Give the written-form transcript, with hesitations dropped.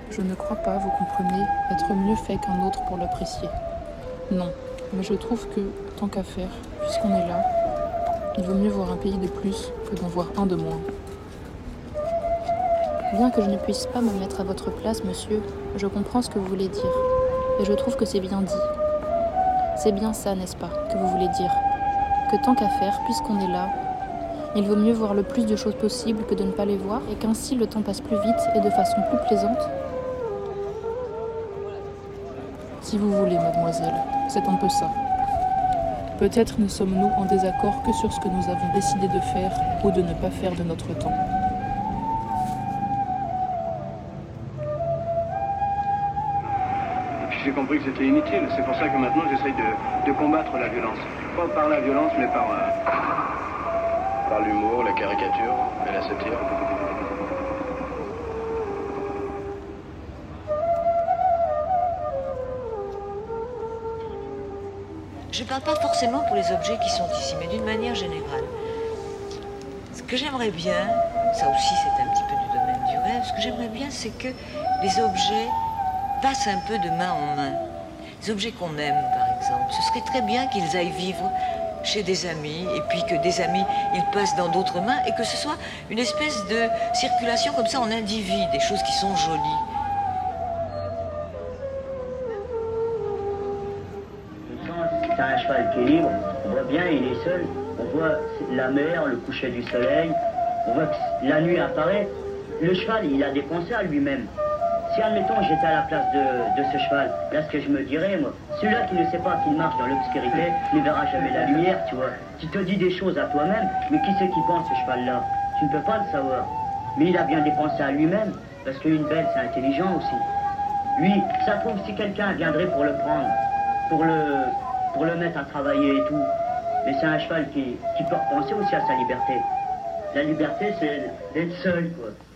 Je ne crois pas, vous comprenez, être mieux fait qu'un autre pour l'apprécier. Non, mais je trouve que, tant qu'à faire, puisqu'on est là, il vaut mieux voir un pays de plus que d'en voir un de moins. Bien que je ne puisse pas me mettre à votre place, monsieur, je comprends ce que vous voulez dire. Et je trouve que c'est bien dit. C'est bien ça, n'est-ce pas, que vous voulez dire? Que tant qu'à faire, puisqu'on est là, il vaut mieux voir le plus de choses possibles que de ne pas les voir, et qu'ainsi le temps passe plus vite et de façon plus plaisante? Si vous voulez, mademoiselle, c'est un peu ça. Peut-être ne sommes-nous en désaccord que sur ce que nous avons décidé de faire ou de ne pas faire de notre temps. J'ai compris que c'était inutile, c'est pour ça que maintenant j'essaye de combattre la violence. Pas par la violence, mais par l'humour, la caricature et la satire. Je ne parle pas forcément pour les objets qui sont ici, mais d'une manière générale. Ce que j'aimerais bien, ça aussi c'est un petit peu du domaine du rêve, ce que j'aimerais bien c'est que les objets passent un peu de main en main. Les objets qu'on aime par exemple, ce serait très bien qu'ils aillent vivre chez des amis, et puis que des amis, ils passent dans d'autres mains, et que ce soit une espèce de circulation comme ça en individu, des choses qui sont jolies. C'est un cheval qui est libre, on voit bien, il est seul, on voit la mer, le coucher du soleil, on voit que la nuit apparaît. Le cheval, il a des pensées à lui-même. Si, admettons, j'étais à la place de ce cheval, là, ce que je me dirais, moi, celui-là qui ne sait pas qu'il marche dans l'obscurité, ne verra jamais la lumière, tu vois. Tu te dis des choses à toi-même, mais qui c'est qui pense, ce cheval-là? Tu ne peux pas le savoir. Mais il a bien des pensées à lui-même, parce qu'une belle, c'est intelligent aussi. Lui, ça trouve si quelqu'un viendrait pour le prendre, pour le mettre à travailler et tout. Mais c'est un cheval qui peut repenser aussi à sa liberté. La liberté, c'est d'être seul, quoi.